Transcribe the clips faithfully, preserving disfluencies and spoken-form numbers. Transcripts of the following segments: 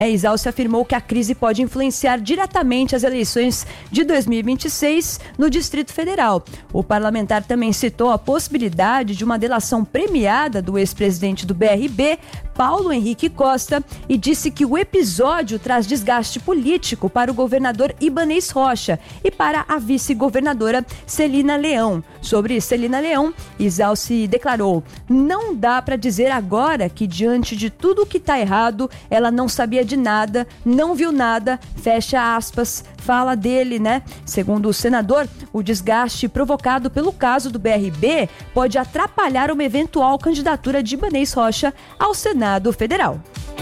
É, Exauce afirmou que a crise pode influenciar diretamente as eleições de dois mil e vinte e seis no Distrito Federal. O parlamentar também citou a possibilidade de uma delação premiada do ex-presidente do B R B, Paulo Henrique Costa, e disse que o episódio traz desgaste político para o governador Ibanez Rocha e para a vice-governadora Celina Leão. Sobre Celina Leão, Exauce declarou: não dá para dizer agora que, diante de tudo o que está errado, ela não sabia de nada, não viu nada, fecha aspas, fala dele, né? Segundo o senador, o desgaste provocado pelo caso do B R B pode atrapalhar uma eventual candidatura de Ibanez Rocha ao Senado Federal.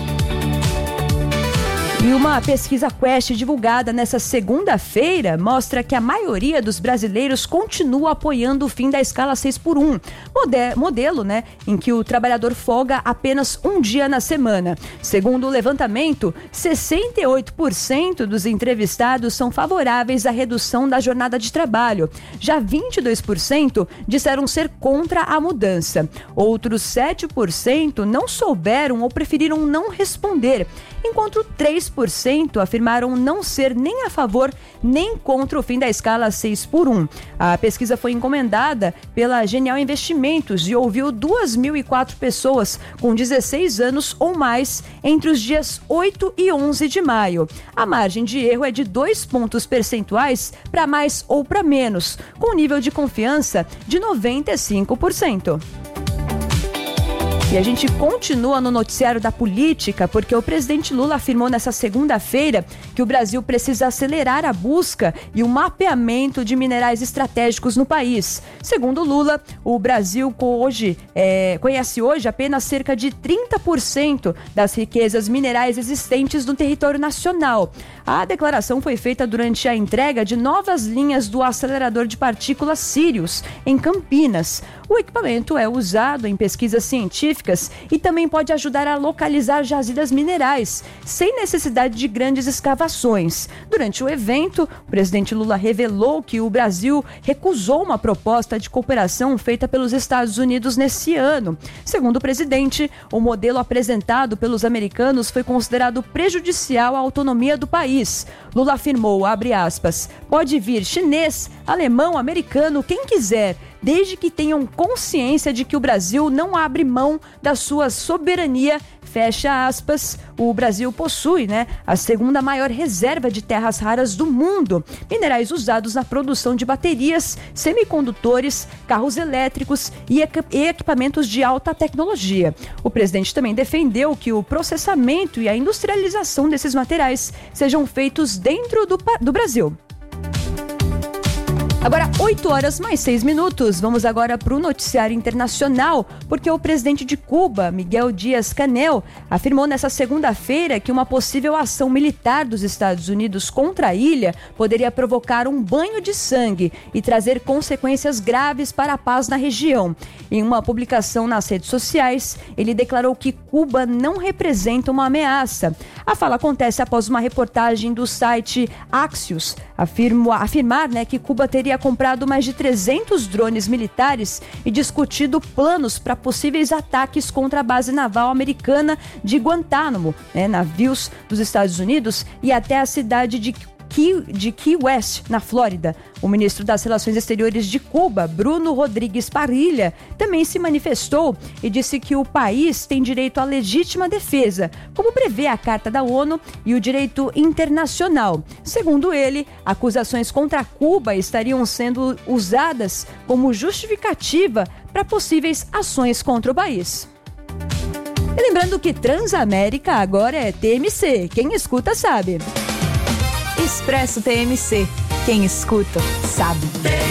E uma pesquisa Quest divulgada nesta segunda-feira mostra que a maioria dos brasileiros continua apoiando o fim da escala seis por um, modelo, né, em que o trabalhador folga apenas um dia na semana. Segundo o levantamento, sessenta e oito por cento dos entrevistados são favoráveis à redução da jornada de trabalho. Já vinte e dois por cento disseram ser contra a mudança. Outros sete por cento não souberam ou preferiram não responder, enquanto três por cento afirmaram não ser nem a favor nem contra o fim da escala seis por um. A pesquisa foi encomendada pela Genial Investimentos e ouviu duas mil e quatro pessoas com dezesseis anos ou mais entre os dias oito e onze de maio. A margem de erro é de dois pontos percentuais para mais ou para menos, com nível de confiança de noventa e cinco por cento. E a gente continua no noticiário da política, porque o presidente Lula afirmou nessa segunda-feira que o Brasil precisa acelerar a busca e o mapeamento de minerais estratégicos no país. Segundo Lula, o Brasil hoje, é, conhece hoje apenas cerca de trinta por cento das riquezas minerais existentes no território nacional. A declaração foi feita durante a entrega de novas linhas do acelerador de partículas Sirius, em Campinas. O equipamento é usado em pesquisas científicas e também pode ajudar a localizar jazidas minerais, sem necessidade de grandes escavações. Durante o evento, o presidente Lula revelou que o Brasil recusou uma proposta de cooperação feita pelos Estados Unidos nesse ano. Segundo o presidente, o modelo apresentado pelos americanos foi considerado prejudicial à autonomia do país. Lula afirmou, abre aspas, pode vir chinês, alemão, americano, quem quiser, desde que tenham consciência de que o Brasil não abre mão da sua soberania, fecha aspas. O Brasil possui, né, a segunda maior reserva de terras raras do mundo, minerais usados na produção de baterias, semicondutores, carros elétricos e equipamentos de alta tecnologia. O presidente também defendeu que o processamento e a industrialização desses materiais sejam feitos dentro do, do Brasil. Agora, oito horas mais seis minutos. Vamos agora para o noticiário internacional, porque o presidente de Cuba, Miguel Díaz-Canel, afirmou nessa segunda-feira que uma possível ação militar dos Estados Unidos contra a ilha poderia provocar um banho de sangue e trazer consequências graves para a paz na região. Em uma publicação nas redes sociais, ele declarou que Cuba não representa uma ameaça. A fala acontece após uma reportagem do site Axios afirmo, afirmar né, que Cuba teria comprado mais de trezentos drones militares e discutido planos para possíveis ataques contra a base naval americana de Guantánamo, né, navios dos Estados Unidos e até a cidade de Key, de Key West, na Flórida. O ministro das Relações Exteriores de Cuba, Bruno Rodrigues Parrilla, também se manifestou e disse que o país tem direito à legítima defesa, como prevê a Carta da ONU e o direito internacional. Segundo ele, acusações contra Cuba estariam sendo usadas como justificativa para possíveis ações contra o país. E lembrando que Transamérica agora é T M C, quem escuta sabe. Expresso T M C. Quem escuta, sabe.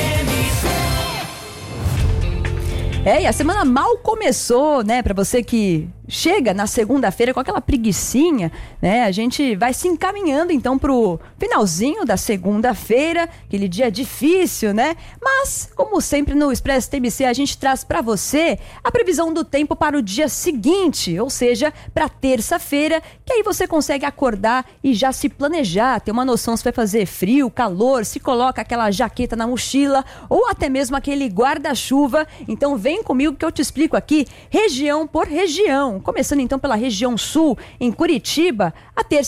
É, e a semana mal começou, né? Pra você que chega na segunda-feira com aquela preguicinha, né? A gente vai se encaminhando então pro finalzinho da segunda-feira, aquele dia difícil, né? Mas, como sempre no Expresso T M C, a gente traz pra você a previsão do tempo para o dia seguinte, ou seja, pra terça-feira, que aí você consegue acordar e já se planejar, ter uma noção se vai fazer frio, calor, se coloca aquela jaqueta na mochila ou até mesmo aquele guarda-chuva. Então vem comigo que eu te explico aqui, região por região, Começando então pela região sul, em Curitiba, a terça